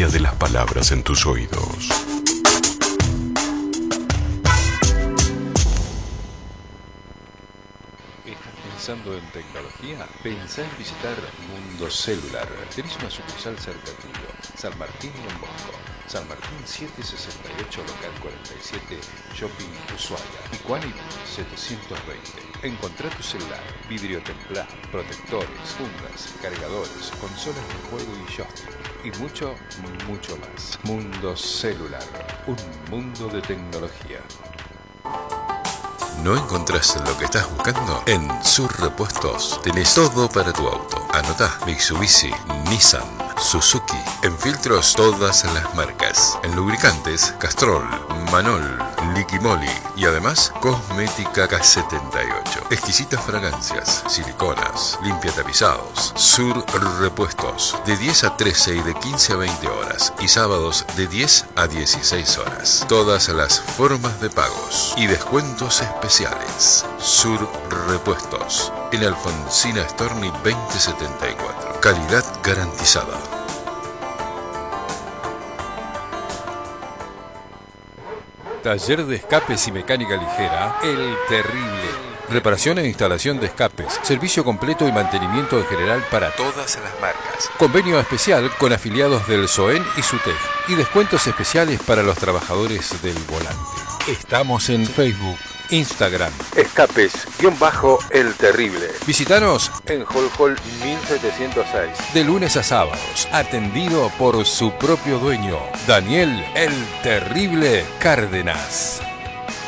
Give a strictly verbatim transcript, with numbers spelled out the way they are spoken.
magia de las palabras en tus oídos. Pensando en tecnología, pensá en visitar Mundo Celular. Tenés una sucursal cerca tuyo. San Martín y Don Bosco. San Martín setecientos sesenta y ocho, local cuarenta y siete, Shopping Ushuaia. Y Quanip setecientos veinte. Encontrá tu celular, vidrio templado, protectores, fundas, cargadores, consolas de juego y joystick. Y mucho, mucho más. Mundo Celular. Un mundo de tecnología. ¿No encontrás lo que estás buscando? En Sur Repuestos tenés todo para tu auto. Anotá: Mitsubishi, Nissan, Suzuki. En filtros, todas las marcas. En lubricantes, Castrol, Manol, Liquimoli. Y además, cosmética K setenta y ocho. Exquisitas fragancias, siliconas, limpia tapizados. Sur Repuestos, de diez a trece y de quince a veinte horas. Y sábados de diez a dieciséis horas. Todas las formas de pagos y descuentos especiales. Sur Repuestos, en Alfonsina Storni veinte setenta y cuatro. Calidad garantizada. Taller de escapes y mecánica ligera, El Terrible. Reparación e instalación de escapes. Servicio completo y mantenimiento en general para todas las marcas. Convenio especial con afiliados del SOEN y SUTEF. Y descuentos especiales para los trabajadores del volante. Estamos en Facebook, Instagram, Escapes-El Terrible. Visítanos en Hall Hall mil setecientos seis. De lunes a sábados, atendido por su propio dueño, Daniel El Terrible Cárdenas.